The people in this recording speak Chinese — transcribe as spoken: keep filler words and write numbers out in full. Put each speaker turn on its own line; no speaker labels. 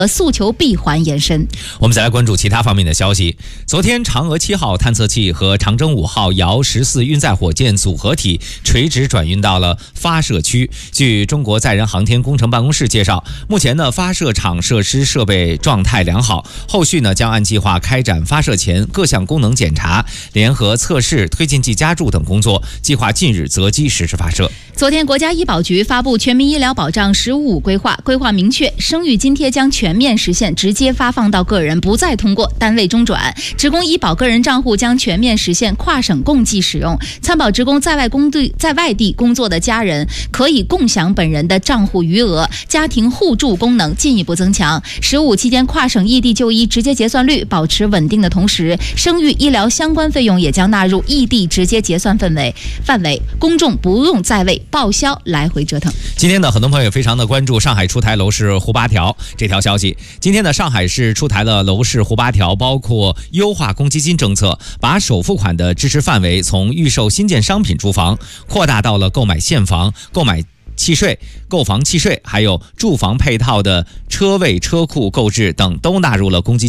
诉求闭环延伸。
我们再来关注其他方面的消息。昨天，嫦娥七号探测器和长征五号遥十四运载火箭组合体垂直转运到了发射区。据中国载人航天工程办公室介绍，目前呢，发射场设施设备状态良好，后续呢将按计划开展发射前各项功能检查、联合测试、推进剂加注等工作，计划近日择机实施发射。
昨天，国家医保局发布全民医疗保障“十五五”规划，规划明确，生育津贴将全面实现直接发放到个人，不再通过单位中转；职工医保个人账户将全面实现跨省共计使用。参保职工在外工地在外地工作的家人可以共享本人的账户余额，家庭互助功能进一步增强。十五期间跨省异地就医直接结算率保持稳定的同时，生育医疗相关费用也将纳入异地直接结算范围范围，公众不用再为报销来回折腾。
今天呢，很多朋友非常的关注上海出台楼市沪八条这条消息。今天呢，上海市出台了楼市沪八条，包括优化公积金政策，把首付款的支持范围从预售新建商品住房扩大到了购买现房、购买契税、购房契税，还有住房配套的车位、车库购置等，都纳入了公积金